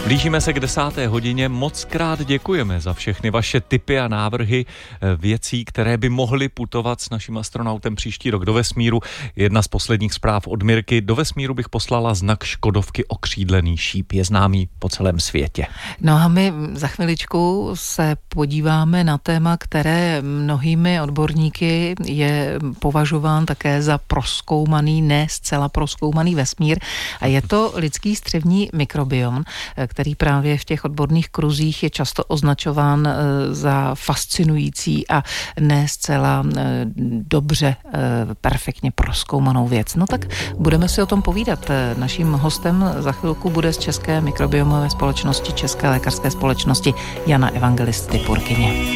Blížíme se k 10. hodině. Moc krát děkujeme za všechny vaše tipy a návrhy věcí, které by mohly putovat s naším astronautem příští rok do vesmíru. Jedna z posledních zpráv od Mirky. Do vesmíru bych poslala znak Škodovky okřídlený šíp. Je známý po celém světě. No a my za chviličku se podíváme na téma, které mnohými odborníky je považován také za prozkoumaný, ne zcela prozkoumaný vesmír. A je to lidský střevní mikrobiom, který právě v těch odborných kruzích je často označován za fascinující a ne zcela dobře, perfektně prozkoumanou věc. No tak budeme si o tom povídat. Naším hostem za chvilku bude z České mikrobiomové společnosti, České lékařské společnosti Jana Evangelisty Purkyně.